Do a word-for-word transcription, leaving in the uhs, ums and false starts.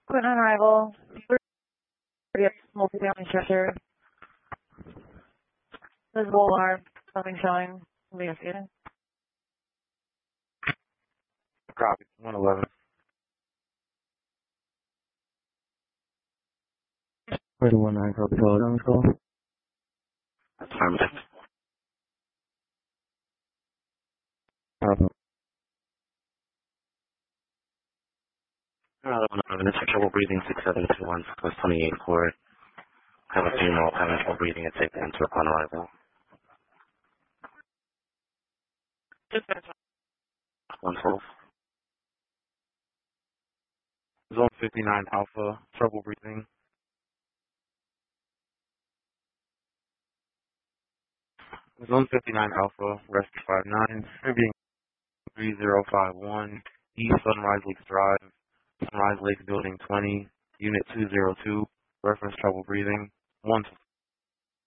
Quit on arrival. Multi-family structure. Visible alarm. Something showing. Investigating. Copy. one eleven. Wait, one nine, copy, hold on, call. Affirmative. Uh, one eleven, it's trouble breathing, six seven two one, plus twenty-eight court. Have a female having trouble breathing and take enter upon arrival. one twelve. Zone fifty-nine Alpha, trouble breathing. Zone fifty-nine Alpha, rescue five nine, being three zero five one, East Sunrise Lakes Drive, Sunrise Lakes Building twenty, Unit two zero two, reference trouble breathing, one